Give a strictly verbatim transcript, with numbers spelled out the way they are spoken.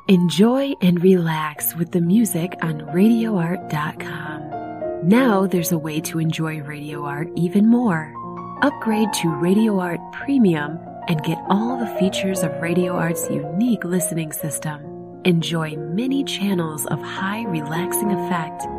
Enjoy and relax with the music on radio art dot com. Now there's a way to enjoy Radio Art even more. Upgrade to Radio Art Premium and get all the features of Radio Art's unique listening system. Enjoy many channels of high relaxing effect